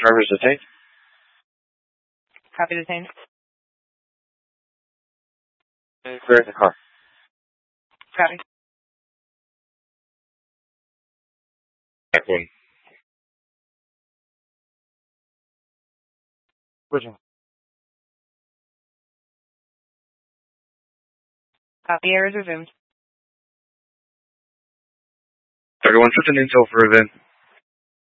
Driver's detained. Copy detained. Clear the car. Copy. Back one. Bridging. Copy, air is resumed. 31 Intel for event.